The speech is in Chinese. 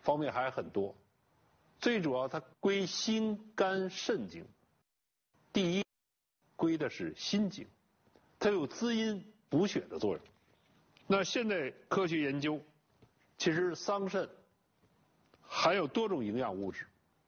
方面还很多，最主要它归心肝肾经。第一，归的是心经，它有滋阴补血的作用。那现在科学研究，其实桑葚含有多种营养物质，